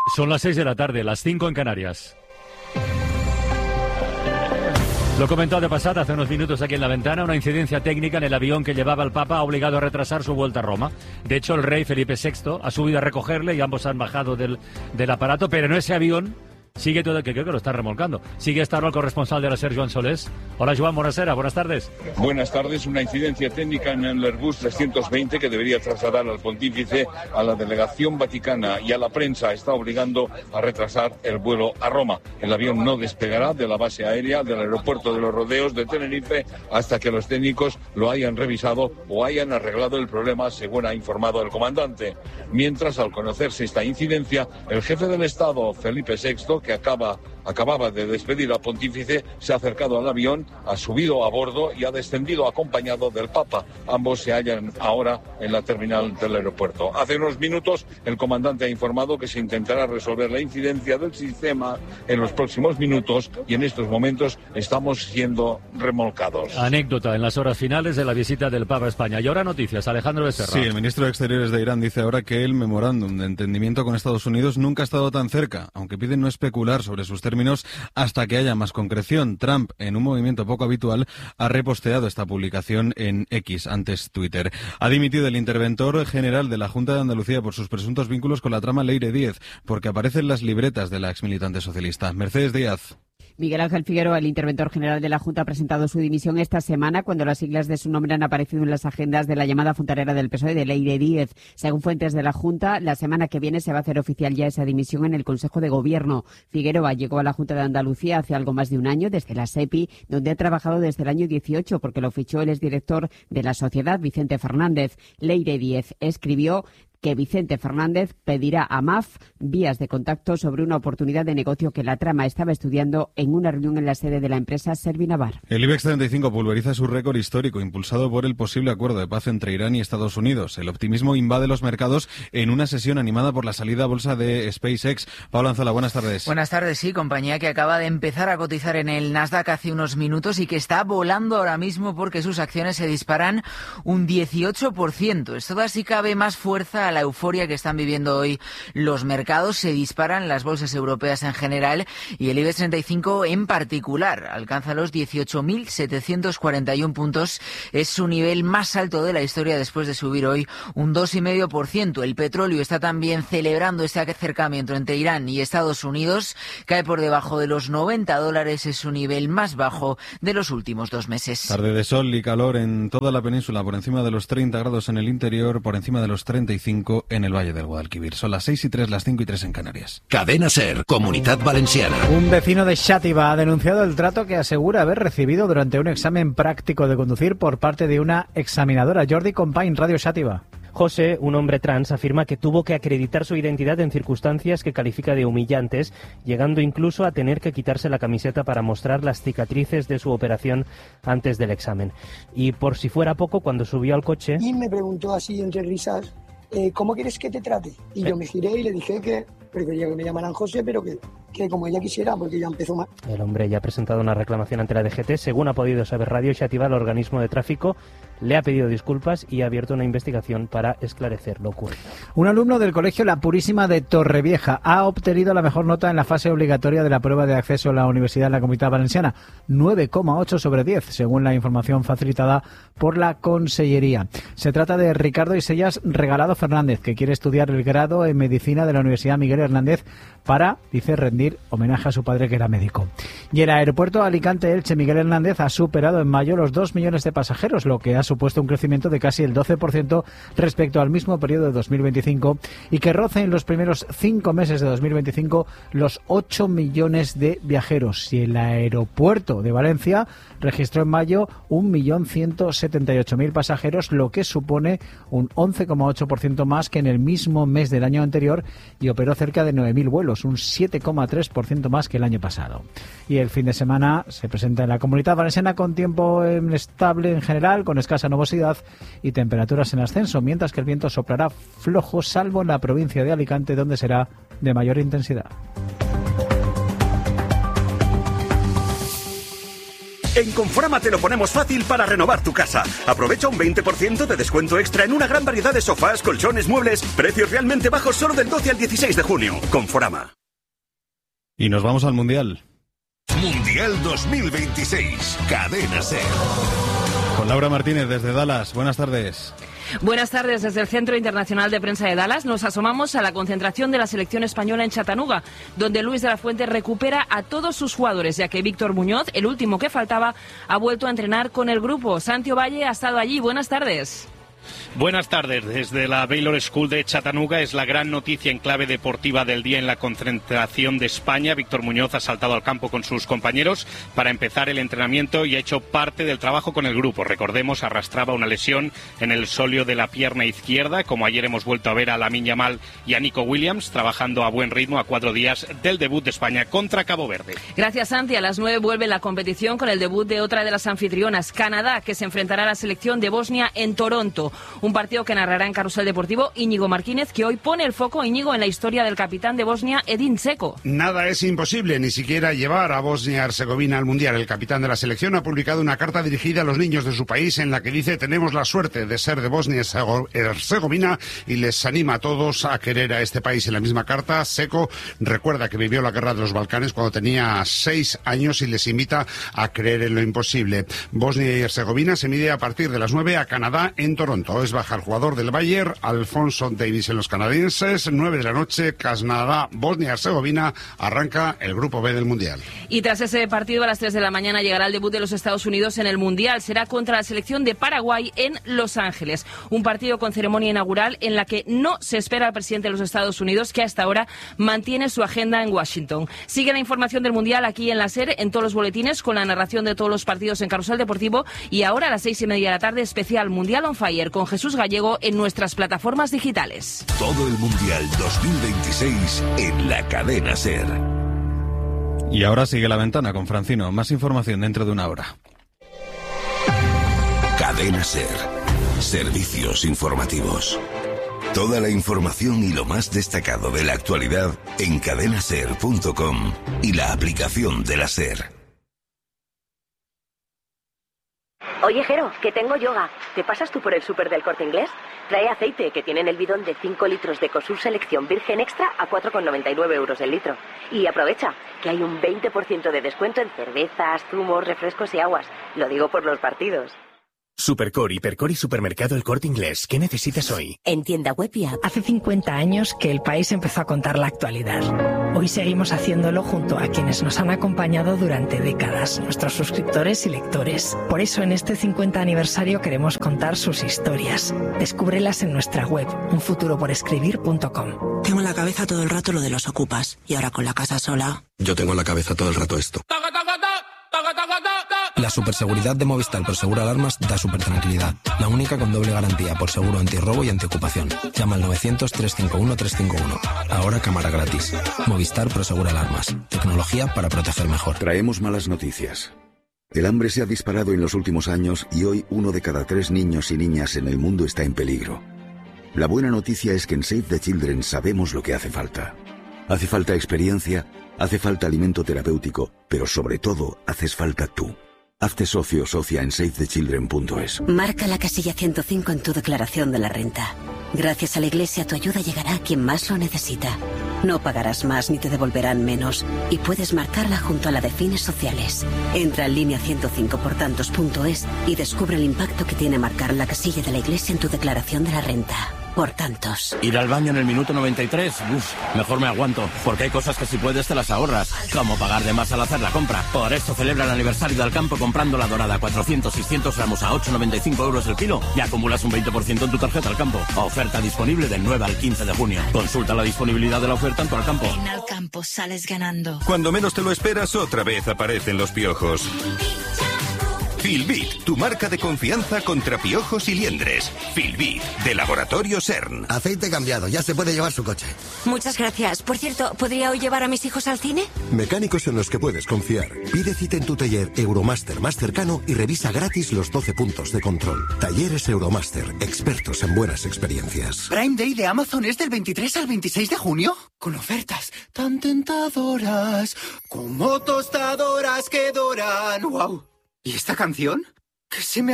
Son las 6 de la tarde, las 5 en Canarias. Lo he comentado de pasada hace unos minutos aquí en La Ventana, una incidencia técnica en el avión que llevaba al Papa ha obligado a retrasar su vuelta a Roma. De hecho, el rey Felipe VI ha subido a recogerle y ambos han bajado del aparato, pero en ese avión sigue todo, que creo que lo está remolcando. Sigue estando el corresponsal de la SER, Joan Solés. Hola, Joan, buenas tardes. Buenas tardes. Una incidencia técnica en el Airbus 320 que debería trasladar al pontífice, a la delegación vaticana y a la prensa está obligando a retrasar el vuelo a Roma. El avión no despegará de la base aérea del aeropuerto de los Rodeos de Tenerife hasta que los técnicos lo hayan revisado o hayan arreglado el problema, según ha informado el comandante. Mientras, al conocerse esta incidencia, el jefe del Estado, Felipe VI, que acababa de despedir al pontífice, se ha acercado al avión, ha subido a bordo y ha descendido acompañado del Papa. Ambos se hallan ahora en la terminal del aeropuerto. Hace unos minutos el comandante ha informado que se intentará resolver la incidencia del sistema en los próximos minutos y en estos momentos estamos siendo remolcados. Anécdota en las horas finales de la visita del Papa a España. Y ahora noticias, Alejandro Becerra. Sí, el ministro de Exteriores de Irán dice ahora que el memorándum de entendimiento con Estados Unidos nunca ha estado tan cerca, aunque piden no especular sobre sus términos hasta que haya más concreción. Trump, en un movimiento poco habitual, ha reposteado esta publicación en X, antes Twitter. Ha dimitido el interventor general de la Junta de Andalucía por sus presuntos vínculos con la trama Leire Díez, porque aparecen las libretas de la exmilitante socialista. Mercedes Díaz. Miguel Ángel Figueroa, el interventor general de la Junta, ha presentado su dimisión esta semana cuando las siglas de su nombre han aparecido en las agendas de la llamada fontanera del PSOE de Leire Díez. Según fuentes de la Junta, la semana que viene se va a hacer oficial ya esa dimisión en el Consejo de Gobierno. Figueroa llegó a la Junta de Andalucía hace algo más de un año, desde la SEPI, donde ha trabajado desde el año 18, porque lo fichó el exdirector de la sociedad, Vicente Fernández. Leire Díez escribió que Vicente Fernández pedirá a MAF vías de contacto sobre una oportunidad de negocio que la trama estaba estudiando en una reunión en la sede de la empresa Servinavar. El IBEX 35 pulveriza su récord histórico, impulsado por el posible acuerdo de paz entre Irán y Estados Unidos. El optimismo invade los mercados en una sesión animada por la salida a bolsa de SpaceX. Pablo Anzola, buenas tardes. Buenas tardes, sí, compañía que acaba de empezar a cotizar en el Nasdaq hace unos minutos y que está volando ahora mismo porque sus acciones se disparan un 18%. Esto da, si cabe, más fuerza a la euforia que están viviendo hoy los mercados. Se disparan las bolsas europeas en general y el IBEX 35 en particular. Alcanza los 18.741 puntos. Es su nivel más alto de la historia después de subir hoy un 2,5%. El petróleo está también celebrando este acercamiento entre Irán y Estados Unidos. Cae por debajo de los $90. Es su nivel más bajo de los últimos 2 meses. Tarde de sol y calor en toda la península, por encima de los 30 grados en el interior, por encima de los 35 en el Valle del Guadalquivir. Son las 6:03, las 5:03 en Canarias. Cadena SER, Comunidad Valenciana. Un vecino de Xàtiva ha denunciado el trato que asegura haber recibido durante un examen práctico de conducir por parte de una examinadora. Jordi Compain, Radio Xàtiva. José, un hombre trans, afirma que tuvo que acreditar su identidad en circunstancias que califica de humillantes, llegando incluso a tener que quitarse la camiseta para mostrar las cicatrices de su operación antes del examen. Y por si fuera poco, cuando subió al coche... Y me preguntó así entre risas, ¿cómo quieres que te trate? Y yo me giré y le dije que quería que me llamaran José, pero que como ella quisiera, porque ya empezó mal. El hombre ya ha presentado una reclamación ante la DGT. Según ha podido saber Radio Xàtiva, el organismo de tráfico le ha pedido disculpas y ha abierto una investigación para esclarecer lo ocurrido. Un alumno del Colegio La Purísima de Torrevieja ha obtenido la mejor nota en la fase obligatoria de la prueba de acceso a la Universidad de la Comunidad Valenciana, 9,8 sobre 10, según la información facilitada por la Consellería. Se trata de Ricardo Isellas Regalado Fernández, que quiere estudiar el grado en Medicina de la Universidad Miguel Hernández para, dice, rendir homenaje a su padre, que era médico. Y el aeropuerto Alicante-Elche Miguel Hernández ha superado en mayo los 2 millones de pasajeros, lo que ha supuesto un crecimiento de casi el 12% respecto al mismo periodo de 2025 y que roce en los primeros 5 meses de 2025 los 8 millones de viajeros. Y el aeropuerto de Valencia registró en mayo 1.178.000 pasajeros, lo que supone un 11,8% más que en el mismo mes del año anterior, y operó cerca de 9.000 vuelos, un 7,3% más que el año pasado. Y el fin de semana se presenta en la Comunidad Valenciana con tiempo estable en general, con escasa nubosidad y temperaturas en ascenso, mientras que el viento soplará flojo, salvo en la provincia de Alicante, donde será de mayor intensidad. En Conforama te lo ponemos fácil para renovar tu casa. Aprovecha un 20% de descuento extra en una gran variedad de sofás, colchones, muebles. Precios realmente bajos solo del 12 al 16 de junio. Conforama. Y nos vamos al Mundial. Mundial 2026. Cadena SER. Con Laura Martínez desde Dallas. Buenas tardes. Buenas tardes. Desde el Centro Internacional de Prensa de Dallas nos asomamos a la concentración de la selección española en Chattanooga, donde Luis de la Fuente recupera a todos sus jugadores, ya que Víctor Muñoz, el último que faltaba, ha vuelto a entrenar con el grupo. Santi Ovalle ha estado allí. Buenas tardes. Buenas tardes. Desde la Baylor School de Chattanooga es la gran noticia en clave deportiva del día en la concentración de España. Víctor Muñoz ha saltado al campo con sus compañeros para empezar el entrenamiento y ha hecho parte del trabajo con el grupo. Recordemos, arrastraba una lesión en el sóleo de la pierna izquierda, como ayer hemos vuelto a ver a Lamine Yamal y a Nico Williams trabajando a buen ritmo a 4 días del debut de España contra Cabo Verde. Gracias, Santi. A las 9 vuelve la competición con el debut de otra de las anfitrionas, Canadá, que se enfrentará a la selección de Bosnia en Toronto. Un partido que narrará en Carrusel Deportivo Íñigo Martínez, que hoy pone el foco, Íñigo, en la historia del capitán de Bosnia, Edin Dzeko. Nada es imposible, ni siquiera llevar a Bosnia-Herzegovina al Mundial. El capitán de la selección ha publicado una carta dirigida a los niños de su país en la que dice: tenemos la suerte de ser de Bosnia-Herzegovina y les anima a todos a querer a este país. En la misma carta, Dzeko recuerda que vivió la guerra de los Balcanes cuando tenía 6 años y les invita a creer en lo imposible. Bosnia y Herzegovina se mide a partir de las 9 a Canadá en Toronto. Es baja el jugador del Bayern, Alphonso Davies, en los canadienses. 9 de la noche, Canadá, Bosnia-Herzegovina, arranca el grupo B del Mundial. Y tras ese partido a las 3 de la mañana llegará el debut de los Estados Unidos en el Mundial. Será contra la selección de Paraguay en Los Ángeles. Un partido con ceremonia inaugural en la que no se espera al presidente de los Estados Unidos, que hasta ahora mantiene su agenda en Washington. Sigue la información del Mundial aquí en la SER, en todos los boletines, con la narración de todos los partidos en Carrusel Deportivo. Y ahora a las 6:30 de la tarde, especial Mundial on Fire con Jesús Gallego en nuestras plataformas digitales. Todo el Mundial 2026 en la cadena SER. Y ahora sigue La Ventana con Francino. Más información dentro de una hora. Cadena SER. Servicios informativos. Toda la información y lo más destacado de la actualidad en cadenaser.com y la aplicación de la SER. Oye, Jero, que tengo yoga. ¿Te pasas tú por el súper del Corte Inglés? Trae aceite, que tienen el bidón de 5 litros de Ecosur Selección Virgen Extra a 4,99 euros el litro. Y aprovecha, que hay un 20% de descuento en cervezas, zumos, refrescos y aguas. Lo digo por los partidos. Supercor, Hipercor y Supermercado El Corte Inglés. ¿Qué necesitas hoy? En tienda web y app. Hace 50 años que el país empezó a contar la actualidad. Hoy seguimos haciéndolo junto a quienes nos han acompañado durante décadas, nuestros suscriptores y lectores. Por eso en este 50 aniversario queremos contar sus historias. Descúbrelas en nuestra web, unfuturoporescribir.com. Tengo en la cabeza todo el rato lo de los ocupas. Y ahora con la casa sola... Yo tengo en la cabeza todo el rato esto. La superseguridad de Movistar por Seguro Alarmas da super tranquilidad. La única con doble garantía por seguro antirrobo y antiocupación. Llama al 900-351-351. Ahora cámara gratis. Movistar Proseguro Alarmas. Tecnología para proteger mejor. Traemos malas noticias. El hambre se ha disparado en los últimos años y hoy 1 de cada 3 niños y niñas en el mundo está en peligro. La buena noticia es que en Save the Children sabemos lo que hace falta. Hace falta experiencia, hace falta alimento terapéutico, pero sobre todo haces falta tú. Hazte socio o socia en SaveTheChildren.es. Marca la casilla 105 en tu declaración de la renta. Gracias a la Iglesia tu ayuda llegará a quien más lo necesita. No pagarás más ni te devolverán menos. Y puedes marcarla junto a la de fines sociales. Entra en línea 105portantos.es y descubre el impacto que tiene marcar la casilla de la Iglesia en tu declaración de la renta. Por tantos. Ir al baño en el minuto 93, mejor me aguanto, porque hay cosas que si puedes te las ahorras, como pagar de más al hacer la compra. Por eso celebra el aniversario del campo comprando la dorada 400-600 gramos a 8,95 euros el kilo y acumulas un 20% en tu tarjeta al campo. Oferta disponible del 9 al 15 de junio. Consulta la disponibilidad de la oferta en tu al campo. En al campo sales ganando. Cuando menos te lo esperas, otra vez aparecen los piojos. Filbit, tu marca de confianza contra piojos y liendres. Filbit, de Laboratorio CERN. Aceite cambiado, ya se puede llevar su coche. Muchas gracias. Por cierto, ¿podría hoy llevar a mis hijos al cine? Mecánicos en los que puedes confiar. Pide cita en tu taller Euromaster más cercano y revisa gratis los 12 puntos de control. Talleres Euromaster, expertos en buenas experiencias. Prime Day de Amazon es del 23 al 26 de junio, con ofertas tan tentadoras como tostadoras que doran. ¡Wow! ¿Y esta canción? ¿Qué se me